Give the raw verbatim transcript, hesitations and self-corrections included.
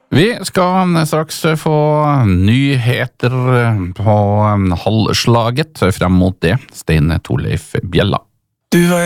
Vi skal straks få nyheter på halvslaget frem mot det. Stein Torleif Bjella. Du var